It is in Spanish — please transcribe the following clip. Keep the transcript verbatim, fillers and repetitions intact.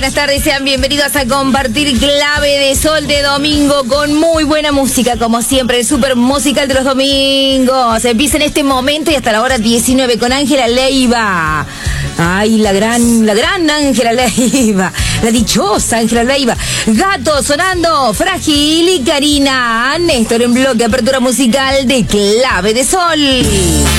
buenas tardes, sean bienvenidos a compartir Clave de Sol de domingo con muy buena música, como siempre, el super musical de los domingos. Empieza en este momento y hasta la hora diecinueve con Ángela Leiva. Ay, la gran, la gran Ángela Leiva, la dichosa Ángela Leiva. Gato sonando, Frágil y Karina. Néstor en bloque, apertura musical de Clave de Sol.